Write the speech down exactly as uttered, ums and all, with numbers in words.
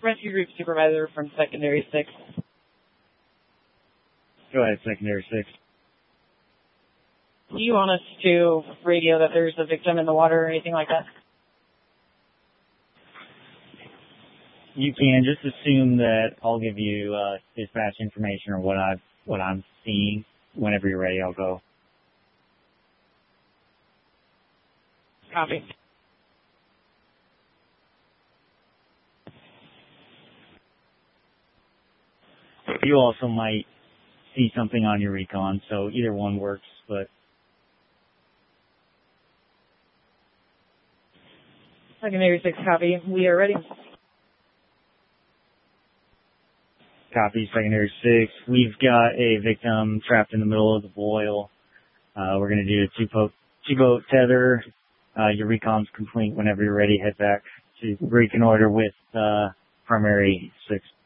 Rescue Group Supervisor from Secondary six. Go ahead, Secondary six. Do you want us to radio that there's a victim in the water or anything like that? You can just assume that I'll give you uh, dispatch information or what I've what I'm seeing. Whenever you're ready, I'll go. Copy. You also might see something on your recon, so either one works, but Secondary six, copy. We are ready. Copy, Secondary six. We've got a victim trapped in the middle of the boil. Uh, we're going to do a two-boat, two-boat tether. Uh, your recon's complete. Whenever you're ready, head back to reconnoiter with uh, Primary six.